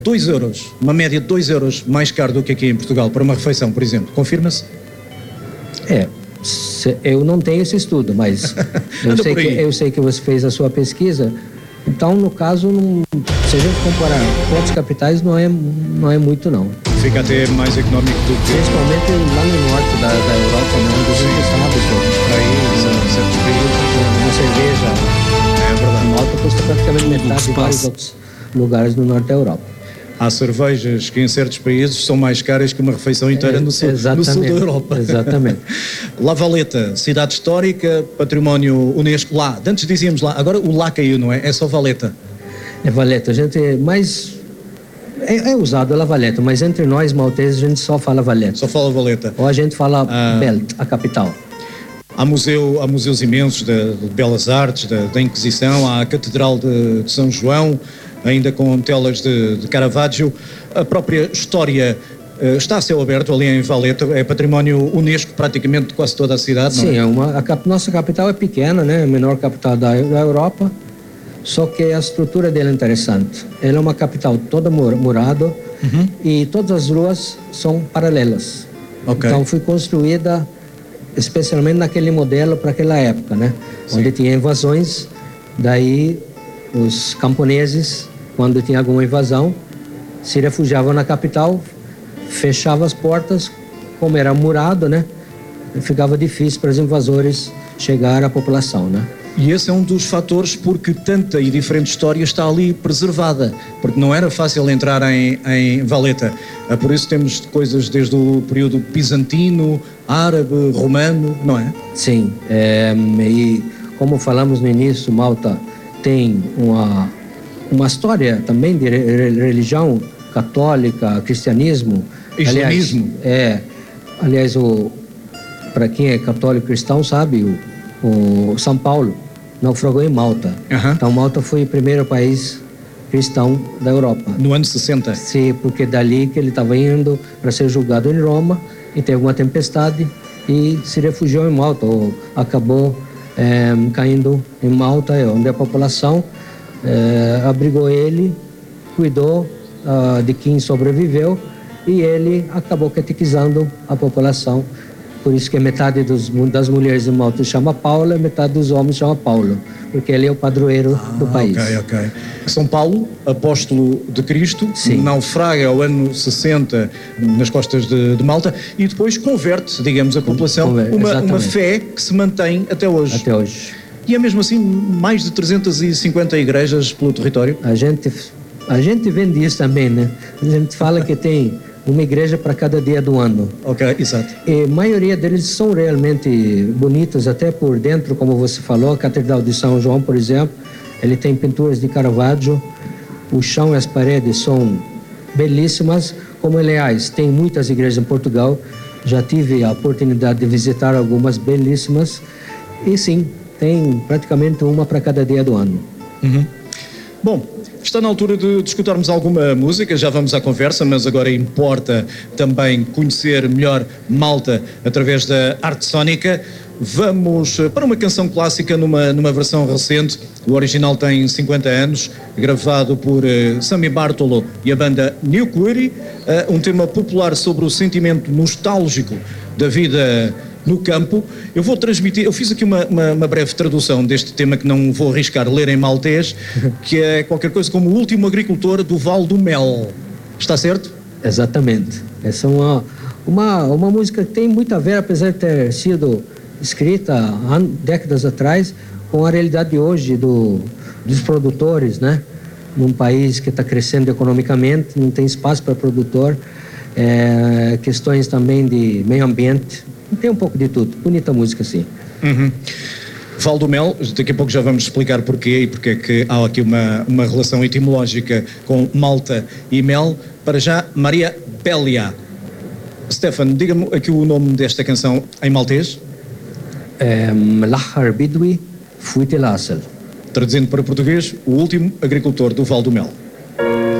2 euros, uma média de 2 euros mais caro do que aqui em Portugal para uma refeição, por exemplo. Confirma-se? Eu não tenho esse estudo, mas eu sei que você fez a sua pesquisa. Então, no caso, se a gente comparar com outras capitais, não é muito, não. Fica até mais económico do que... Principalmente lá no norte da Europa, né, onde os índios são absurdos. Aí, certos países... Uma cerveja verdade. Malta custa praticamente metade de vários outros lugares do norte da Europa. Há cervejas que em certos países são mais caras que uma refeição inteira no sul da Europa. Exatamente. La Valeta, cidade histórica, património Unesco. Lá, antes dizíamos lá, agora o lá caiu, não é? É só Valeta. É Valeta, a gente mais... É usado a La Valeta, mas entre nós malteses a gente só fala Valeta. Só fala Valeta. Ou a gente fala Belt, a capital. Há museus imensos de belas artes, da Inquisição, há a Catedral de São João, ainda com telas de Caravaggio. A própria história está a céu aberto ali em Valeta, é património Unesco praticamente de quase toda a cidade. Sim, não é? Nossa capital é pequena, né? A menor capital da Europa, só que a estrutura dela é interessante. Ela é uma capital toda murada e todas as ruas são paralelas. Okay. Então foi construída especialmente naquele modelo para aquela época, né? Sim. Onde tinha invasões, daí os camponeses, quando tinha alguma invasão, se refugiavam na capital, fechavam as portas, como era murado, né? Ficava difícil para os invasores chegar à população, né? E esse é um dos fatores porque tanta e diferente história está ali preservada, porque não era fácil entrar em Valeta. Por isso temos coisas desde o período bizantino, árabe, romano, não é? Sim, e como falamos no início, Malta tem uma história também de religião católica, cristianismo. Islamismo. Aliás, para quem é católico cristão sabe, o São Paulo naufragou em Malta. Então Malta foi o primeiro país cristão da Europa. No ano 60? Sim, porque dali que ele estava indo para ser julgado em Roma e teve uma tempestade e se refugiou em Malta, ou acabou caindo em Malta, onde a população abrigou ele, cuidou de quem sobreviveu e ele acabou catequizando a população. Por isso que metade das mulheres de Malta chama Paula e metade dos homens chama Paulo, porque ele é o padroeiro do país. Ok. São Paulo, apóstolo de Cristo, naufraga ao ano 60 nas costas de Malta e depois converte, digamos, a população, uma fé que se mantém até hoje. Até hoje. E é mesmo assim mais de 350 igrejas pelo território? A gente vende isso também, né? A gente fala que tem uma igreja para cada dia do ano. Ok, exato. E a maioria deles são realmente bonitos, até por dentro, como você falou, a Catedral de São João, por exemplo, ele tem pinturas de Caravaggio, o chão e as paredes são belíssimas, como aliás, tem muitas igrejas em Portugal, já tive a oportunidade de visitar algumas belíssimas, e sim, tem praticamente uma para cada dia do ano. Bom, está na altura de escutarmos alguma música, já vamos à conversa, mas agora importa também conhecer melhor Malta através da arte sónica. Vamos para uma canção clássica numa versão recente, o original tem 50 anos, gravado por Sami Bartolo e a banda New Query, um tema popular sobre o sentimento nostálgico da vida no campo. Eu vou transmitir, eu fiz aqui uma breve tradução deste tema que não vou arriscar ler em maltês, que é qualquer coisa como o último agricultor do Val do Mel. Está certo? Exatamente. Essa é uma música que tem muito a ver, apesar de ter sido escrita há décadas atrás, com a realidade de hoje dos produtores, né? Num país que está crescendo economicamente, não tem espaço para produtor, questões também de meio ambiente. Tem um pouco de tudo. Bonita música, sim. Val do Mel, daqui a pouco já vamos explicar porquê e porque é que há aqui uma relação etimológica com Malta e mel. Para já, Maria Bélia. Stefan, diga-me aqui o nome desta canção em maltês. Mlahar Bidwi Fuite Lassel. Traduzindo para português, o último agricultor do Val do Mel.